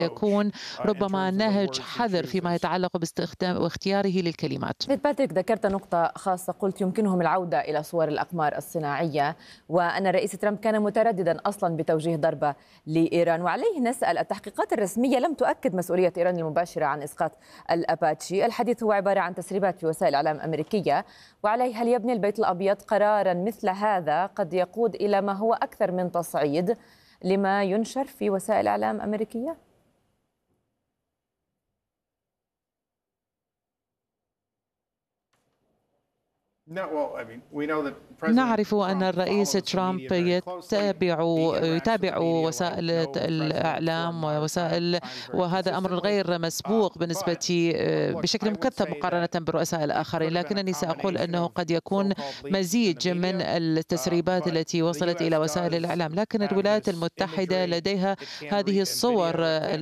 يكون ربما نهج حذر فيما يتعلق باستخدام واختياره للكلمات. باتريك، ذكرت نقطة خاصة، قلت يمكنهم العودة إلى صور الأقمار الصناعية، وأن الرئيس ترامب كان مترددا أصلا بتوجيه ضربة لإيران. وعليه نسأل، التحقيقات الرسمية لم تؤكد مسؤولية إيران المباشرة عن إسقاط الأباتشي. الحديث هو عبارة عن تسريبات في وسائل إعلام أمريكية. وعليه، هل يبني البيت الأبيض قرارا مثل هذا قد يقود إلى ما هو أكثر من تصعيد لما ينشر في وسائل إعلام أمريكية؟ نعرف أن الرئيس ترامب يتابع وسائل الإعلام وهذا أمر غير مسبوق بشكل مكثف مقارنة بالرؤساء الآخرين، لكنني سأقول أنه قد يكون مزيج من التسريبات التي وصلت إلى وسائل الإعلام، لكن الولايات المتحدة لديها هذه الصور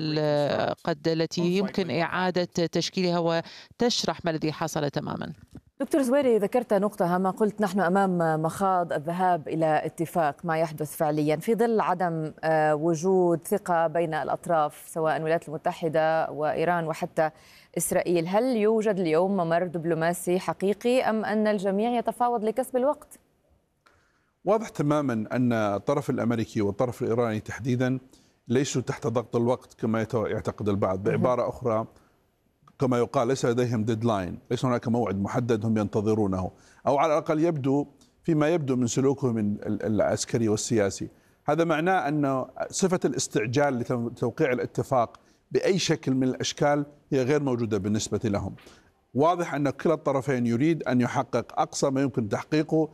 التي يمكن إعادة تشكيلها وتشرح ما الذي حصل تماما. دكتور زويري، ذكرت نقطة هامة، قلت نحن أمام مخاض الذهاب إلى اتفاق ما يحدث فعليا في ظل عدم وجود ثقة بين الأطراف سواء الولايات المتحدة وإيران وحتى إسرائيل. هل يوجد اليوم ممر دبلوماسي حقيقي أم أن الجميع يتفاوض لكسب الوقت؟ واضح تماما أن الطرف الأمريكي والطرف الإيراني تحديدا ليسوا تحت ضغط الوقت كما يعتقد البعض. بعبارة أخرى، كما يقال، ليس لديهم ديدلاين، ليس هناك موعد محدد هم ينتظرونه، أو على الأقل يبدو فيما يبدو من سلوكهم العسكري والسياسي. هذا معناه أن صفة الاستعجال لتوقيع الاتفاق بأي شكل من الأشكال هي غير موجودة بالنسبة لهم. واضح أن كلا الطرفين يريد أن يحقق أقصى ما يمكن تحقيقه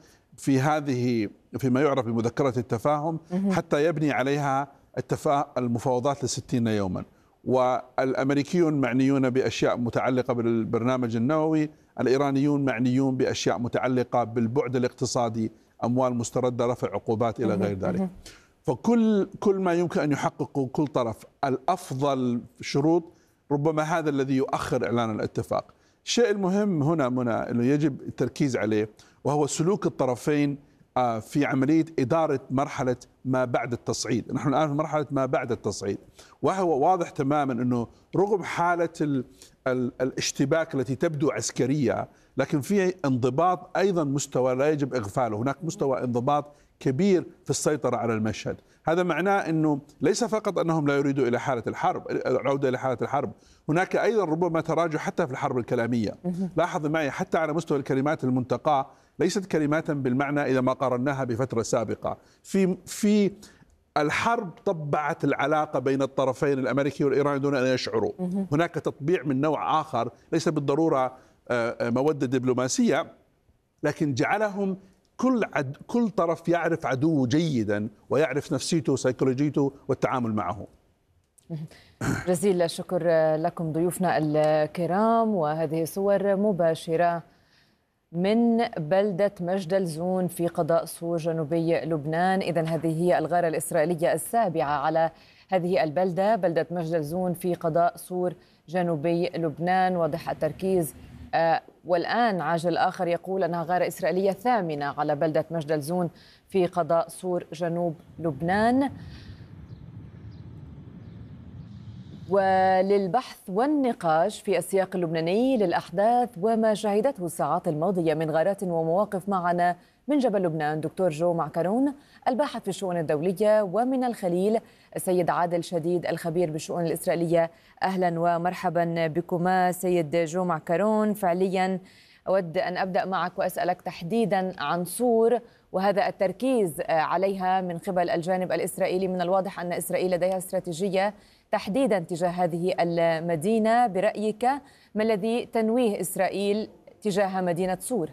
فيما يعرف بمذكرة التفاهم حتى يبني عليها المفاوضات ل60 يوما. والأمريكيون معنيون بأشياء متعلقة بالبرنامج النووي، الإيرانيون معنيون بأشياء متعلقة بالبعد الاقتصادي، أموال مستردة، رفع عقوبات إلى غير ذلك. فكل ما يمكن أن يحققه كل طرف الأفضل شروط، ربما هذا الذي يؤخر إعلان الاتفاق. الشيء المهم هنا منى أنه يجب التركيز عليه، وهو سلوك الطرفين في عملية إدارة مرحلة ما بعد التصعيد. نحن الآن في مرحلة ما بعد التصعيد، وهو واضح تماما أنه رغم حالة الاشتباك التي تبدو عسكرية، لكن في انضباط أيضا مستوى لا يجب إغفاله. هناك مستوى انضباط كبير في السيطرة على المشهد. هذا معناه أنه ليس فقط أنهم لا يريدوا إلى حالة الحرب، العودة إلى حالة الحرب، هناك أيضا ربما تراجع حتى في الحرب الكلامية. لاحظ معي حتى على مستوى الكلمات المنتقاة ليست كلمات بالمعنى إذا ما قارناها بفترة سابقة. في الحرب طبعت العلاقة بين الطرفين الأمريكي والإيراني دون أن يشعروا. هناك تطبيع من نوع آخر ليس بالضرورة مودة دبلوماسية، لكن جعلهم كل طرف يعرف عدوه جيدا ويعرف نفسيته وسيكولوجيته والتعامل معه. جزيل الشكر لكم ضيوفنا الكرام، وهذه صور مباشرة من بلدة مجدلزون في قضاء سور جنوبي لبنان. إذن هذه هي الغارة الإسرائيلية السابعة على هذه البلدة، بلدة مجدلزون في قضاء سور جنوبي لبنان. واضح التركيز، والآن عاجل آخر يقول أنها غارة إسرائيلية ثامنة على بلدة مجدلزون في قضاء سور جنوب لبنان. وللبحث والنقاش في السياق اللبناني للأحداث وما شهدته الساعات الماضية من غارات ومواقف، معنا من جبل لبنان دكتور جو معكرون الباحث في الشؤون الدولية، ومن الخليل السيد عادل شديد الخبير بالشؤون الإسرائيلية. أهلا ومرحبا بكما سيد جو معكرون. فعليا أود أن أبدأ معك وأسألك تحديدا عن صور وهذا التركيز عليها من قبل الجانب الإسرائيلي. من الواضح أن إسرائيل لديها استراتيجية تحديدا تجاه هذه المدينة. برأيك ما الذي تنويه إسرائيل تجاه مدينة صور؟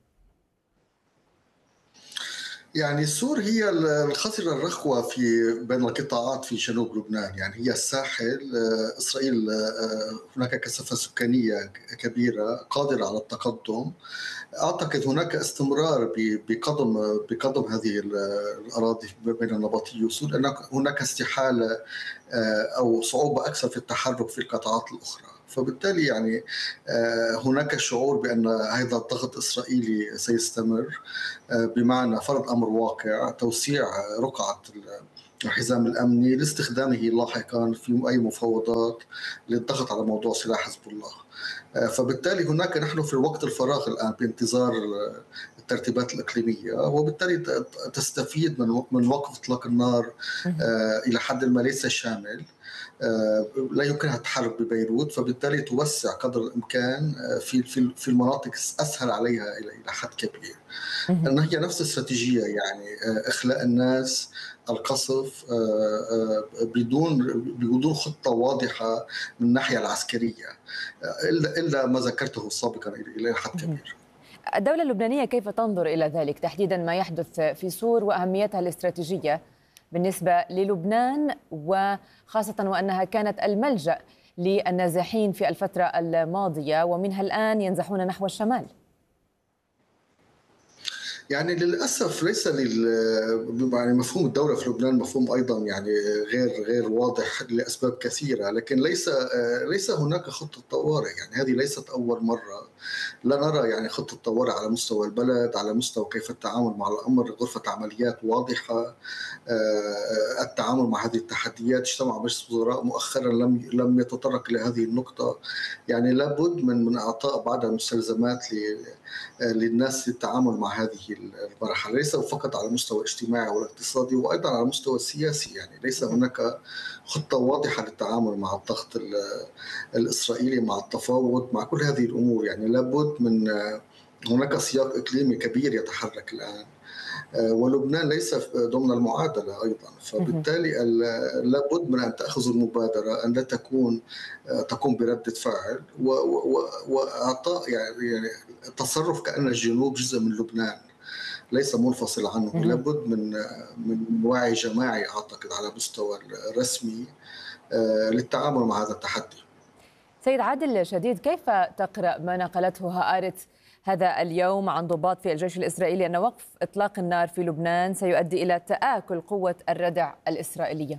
يعني صور هي الخصرة الرخوة بين القطاعات في جنوب لبنان، يعني هي الساحل. إسرائيل هناك كثافة سكانية كبيرة قادرة على التقدم. أعتقد هناك استمرار بقدم هذه الأراضي بين النبطي وصور، لأن هناك استحالة أو صعوبة أكثر في التحرك في القطاعات الأخرى. فبالتالي يعني هناك شعور بأن هذا الضغط الإسرائيلي سيستمر، بمعنى فرض أمر واقع توسيع رقعة الحزام الأمني لاستخدامه لاحقا في أي مفاوضات للضغط على موضوع سلاح حزب الله. فبالتالي هناك نحن في وقت الفراغ الآن بانتظار الترتيبات الإقليمية، وبالتالي تستفيد من وقف إطلاق النار إلى حد ما ليس شامل. لا يمكنها التحرك ببيروت، فبالتالي توسع قدر الإمكان في المناطق أسهل عليها إلى حد كبير. أن هي نفس الاستراتيجية، يعني إخلاء الناس، القصف بدون خطة واضحة من الناحية العسكرية، إلا ما ذكرته سابقا إلى حد كبير. الدولة اللبنانية كيف تنظر إلى ذلك تحديدا ما يحدث في سور وأهميتها الاستراتيجية بالنسبة للبنان، وخاصة وأنها كانت الملجأ للنازحين في الفترة الماضية ومنها الآن ينزحون نحو الشمال؟ يعني للاسف ليس يعني مفهوم الدوله في لبنان مفهوم ايضا يعني غير واضح لاسباب كثيره، لكن ليس هناك خطه طوارئ. يعني هذه ليست اول مره لا نرى يعني خطه طوارئ على مستوى البلد، على مستوى كيف التعامل مع الامر، غرفه عمليات واضحه، التعامل مع هذه التحديات. اجتمع مجلس الوزراء مؤخرا لم يتطرق لهذه النقطه. يعني لابد من اعطاء بعض المستلزمات للناس للتعامل مع هذه المرحله، ليس فقط على المستوى الاجتماعي والاقتصادي، وايضا على المستوى السياسي. يعني ليس هناك خطه واضحه للتعامل مع الضغط الاسرائيلي، مع التفاوض، مع كل هذه الامور. يعني لابد من هناك سياق اقليمي كبير يتحرك الان، ولبنان ليس ضمن المعادله ايضا. فبالتالي لابد من ان تاخذ المبادره، ان لا تقوم برده فعل واعطاء يعني تصرف كأن الجنوب جزء من لبنان ليس منفصل عنه. لابد من وعي جماعي اعتقد على مستوى الرسمي للتعامل مع هذا التحدي. سيد عادل شديد، كيف تقرأ ما نقلته هآرت هذا اليوم عن ضباط في الجيش الإسرائيلي أن وقف إطلاق النار في لبنان سيؤدي إلى تآكل قوة الردع الإسرائيلية؟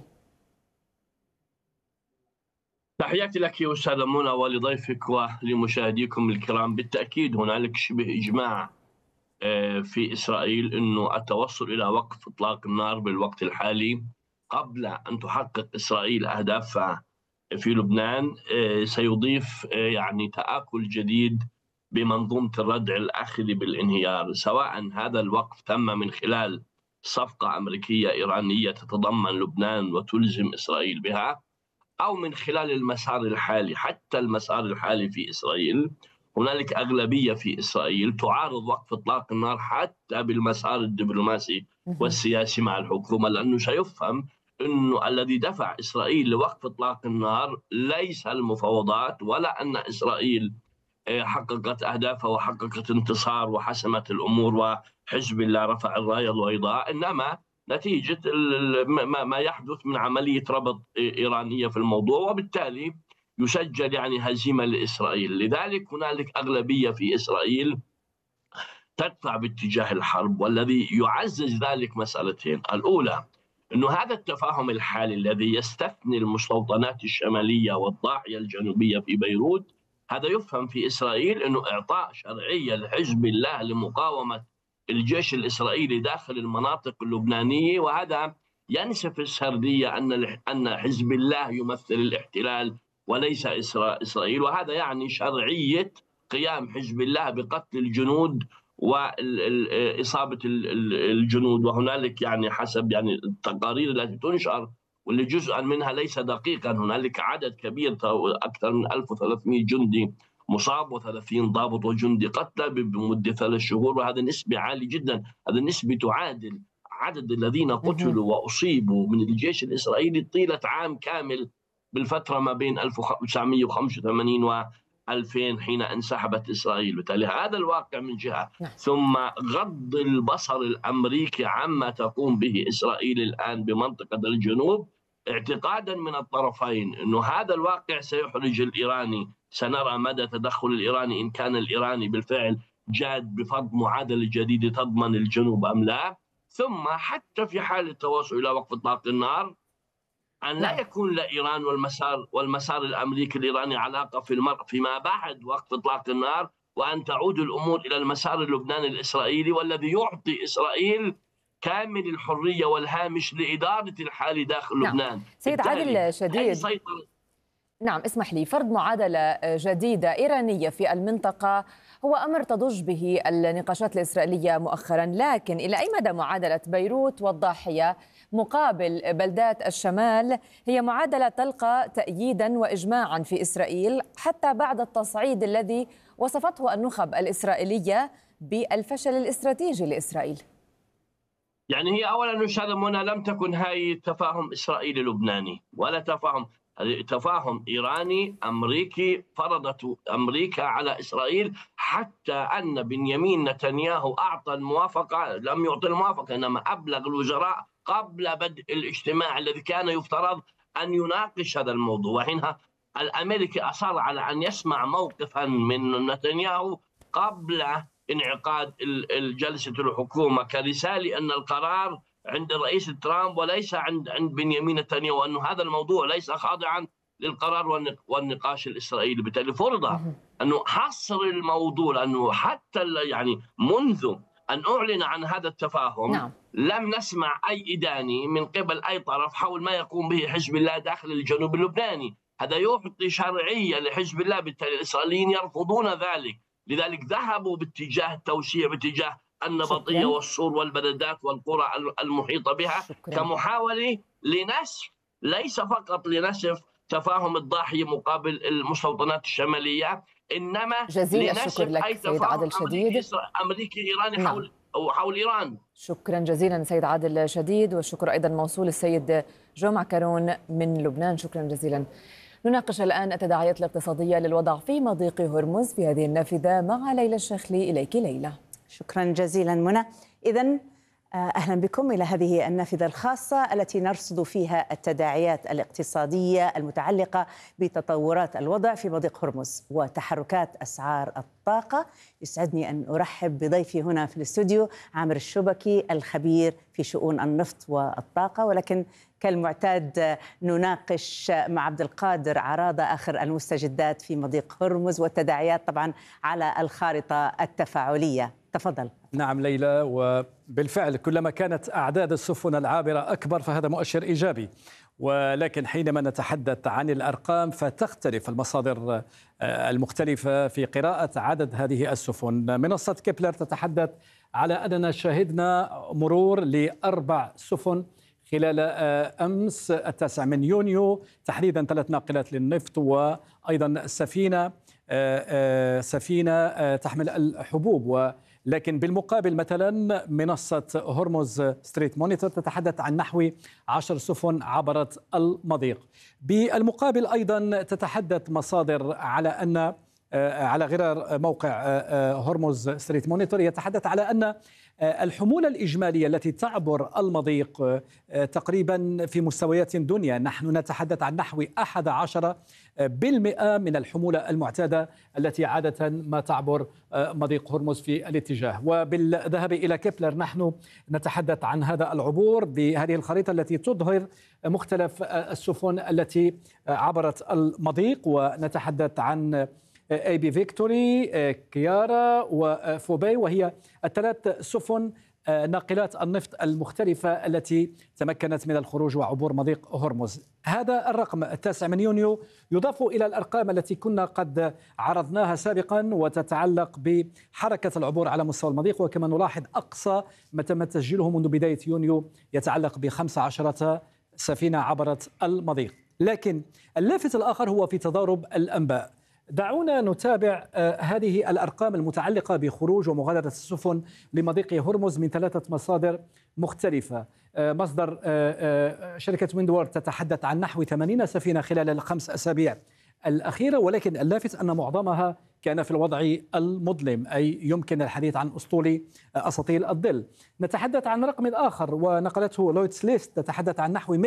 تحياتي لك يا أستاذة منى ولضيفك ولمشاهديكم الكرام. بالتأكيد هنالك شبه إجماع في إسرائيل أنه التوصل إلى وقف إطلاق النار بالوقت الحالي قبل أن تحقق إسرائيل أهدافها في لبنان سيضيف يعني تآكل جديد بمنظومة الردع الآخذ بالانهيار، سواء هذا الوقف تم من خلال صفقة أمريكية إيرانية تتضمن لبنان وتلزم إسرائيل بها، أو من خلال المسار الحالي. حتى المسار الحالي في إسرائيل هنالك أغلبية في إسرائيل تعارض وقف إطلاق النار حتى بالمسار الدبلوماسي والسياسي مع الحكومة، لأنه سيفهم أنه الذي دفع إسرائيل لوقف إطلاق النار ليس المفاوضات، ولا أن إسرائيل حققت أهدافها وحققت انتصار وحسمت الأمور وحزب الله رفع الراية البيضاء، إنما نتيجة ما يحدث من عملية ربط إيرانية في الموضوع، وبالتالي يسجل يعني هزيمة لإسرائيل. لذلك هنالك أغلبية في إسرائيل تدفع باتجاه الحرب، والذي يعزز ذلك مسألتين. الأولى أنه هذا التفاهم الحالي الذي يستثني المستوطنات الشمالية والضاحية الجنوبية في بيروت، هذا يفهم في إسرائيل أنه إعطاء شرعية لحزب الله لمقاومة الجيش الإسرائيلي داخل المناطق اللبنانية، وهذا ينسف السردية أن حزب الله يمثل الاحتلال وليس إسرائيل، وهذا يعني شرعية قيام حزب الله بقتل الجنود وإصابة الجنود. وهنالك يعني حسب يعني التقارير التي تنشر واللي جزءا منها ليس دقيقا، هنالك عدد كبير أكثر من 1300 جندي مصاب و30 ضابط وجندي قتلى بمدة 3 شهور، وهذا نسبة عالية جدا. هذا النسبة تعادل عدد الذين قتلوا وأصيبوا من الجيش الإسرائيلي طيلة عام كامل بالفترة ما بين 1985 و 2000 حين انسحبت إسرائيل. بالتالي هذا الواقع من جهة، ثم غض البصر الأمريكي عما تقوم به إسرائيل الآن بمنطقة الجنوب، اعتقادا من الطرفين أنه هذا الواقع سيحرج الإيراني. سنرى مدى تدخل الإيراني، إن كان الإيراني بالفعل جاد بفرض معادلة جديدة تضمن الجنوب أم لا. ثم حتى في حال التوصل إلى وقف إطلاق النار، أن لا يكون لإيران والمسار الأمريكي الإيراني علاقة فيما بعد وقف إطلاق النار، وأن تعود الأمور إلى المسار اللبناني الإسرائيلي، والذي يعطي إسرائيل كامل الحرية والهامش لإدارة الحال داخل لبنان. سيد عادل شديد، نعم اسمح لي، فرض معادلة جديدة إيرانية في المنطقة هو أمر تضج به النقاشات الإسرائيلية مؤخرا، لكن إلى أي مدى معادلة بيروت والضاحية مقابل بلدات الشمال هي معادلة تلقى تأييدا وإجماعا في إسرائيل حتى بعد التصعيد الذي وصفته النخب الإسرائيلية بالفشل الاستراتيجي لإسرائيل؟ يعني هي أولا أستاذة منى لم تكن هاي تفاهم إسرائيلي لبناني ولا تفاهم إيراني أمريكي فرضته أمريكا على إسرائيل، حتى أن بنيامين نتنياهو أعطى الموافقة، لم يعطي الموافقة إنما أبلغ الوزراء قبل بدء الاجتماع الذي كان يفترض أن يناقش هذا الموضوع، وحينها الأمريكي أصر على أن يسمع موقفا من نتنياهو قبل انعقاد جلسة الحكومة كرسالة أن القرار عند الرئيس ترامب وليس عند بنيامين نتنياهو، وأن هذا الموضوع ليس خاضعا للقرار والنقاش الإسرائيلي. بالتالي فرض أنه حصر الموضوع، أنه حتى يعني منذ أن أعلن عن هذا التفاهم لم نسمع أي إدانة من قبل أي طرف حول ما يقوم به حزب الله داخل الجنوب اللبناني. هذا يعطي شرعية لحزب الله، بالتالي الإسرائيليين يرفضون ذلك، لذلك ذهبوا باتجاه التوسيع، باتجاه النبطية والسور والبلدات والقرى المحيطة بها كمحاولة لنسف، ليس فقط لنسف تفاهم الضاحية مقابل المستوطنات الشمالية، إنما جزيل الشكر لك سيد عادل شديد، أمريكي إيراني حول إيران. شكرا جزيلا سيد عادل شديد، والشكر أيضا موصول السيد جو معكرون من لبنان، شكرا جزيلا. نناقش الآن التداعيات الاقتصادية للوضع في مضيق هرمز في هذه النافذة مع ليلى الشخلي. إليك ليلى. شكرا جزيلا منى. إذن أهلا بكم إلى هذه النافذة الخاصة التي نرصد فيها التداعيات الاقتصادية المتعلقة بتطورات الوضع في مضيق هرمز وتحركات أسعار الطاقة. يسعدني أن أرحب بضيفي هنا في الاستوديو عامر الشبكي الخبير في شؤون النفط والطاقة، ولكن كالمعتاد نناقش مع عبد القادر عراضة آخر المستجدات في مضيق هرمز والتداعيات طبعا على الخارطة التفاعلية. تفضل. نعم ليلى، وبالفعل كلما كانت أعداد السفن العابرة أكبر فهذا مؤشر إيجابي، ولكن حينما نتحدث عن الأرقام فتختلف المصادر المختلفة في قراءة عدد هذه السفن. منصة كيبلر تتحدث على أننا شاهدنا مرور ل4 سفن خلال أمس 9 من يونيو، تحديدا 3 ناقلات للنفط وأيضا سفينة تحمل الحبوب. لكن بالمقابل مثلا منصة هرمز ستريت مونيتور تتحدث عن نحو 10 سفن عبرت المضيق. بالمقابل أيضا تتحدث مصادر على أن على غرار موقع هرمز ستريت مونيتور يتحدث على أن الحمولة الإجمالية التي تعبر المضيق تقريبا في مستويات دنيا، نحن نتحدث عن نحو 11% من الحمولة المعتادة التي عادة ما تعبر مضيق هرمز في الاتجاه. وبالذهاب إلى كيبلر نحن نتحدث عن هذا العبور بهذه الخريطة التي تظهر مختلف السفن التي عبرت المضيق، ونتحدث عن اي بي فيكتوري، كيارا وفوبي، وهي ال3 سفن ناقلات النفط المختلفة التي تمكنت من الخروج وعبور مضيق هرمز. هذا الرقم 9 من يونيو يضاف إلى الأرقام التي كنا قد عرضناها سابقا وتتعلق بحركة العبور على مستوى المضيق، وكما نلاحظ أقصى ما تم تسجيله منذ بداية يونيو يتعلق ب15 سفينة عبرت المضيق. لكن اللافت الآخر هو في تضارب الأنباء. دعونا نتابع هذه الأرقام المتعلقة بخروج ومغادرة السفن لمضيق هرمز من 3 مصادر مختلفة. مصدر شركة ويندوورد تتحدث عن نحو 80 سفينة خلال ال5 أسابيع الأخيرة، ولكن اللافت أن معظمها كان في الوضع المظلم، أي يمكن الحديث عن أساطيل الظل. نتحدث عن رقم آخر ونقلته لويتس ليست تتحدث عن نحو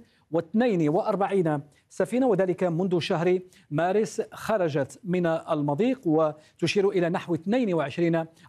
142 سفينة، وذلك منذ شهر مارس خرجت من المضيق، وتشير إلى نحو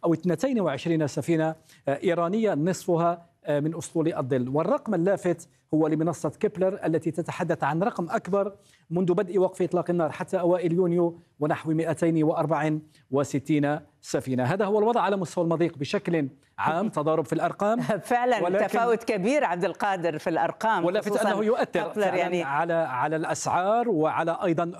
22 سفينة إيرانية نصفها من أسطول الظل. والرقم اللافت هو لمنصة كيبلر التي تتحدث عن رقم أكبر منذ بدء وقف إطلاق النار حتى أوائل يونيو ونحو 264 سفينة. هذا هو الوضع على مستوى المضيق بشكل عام، تضارب في الأرقام فعلا تفاوت كبير عبد القادر في الأرقام، ولافت أنه يؤثر يعني على الأسعار وعلى أيضا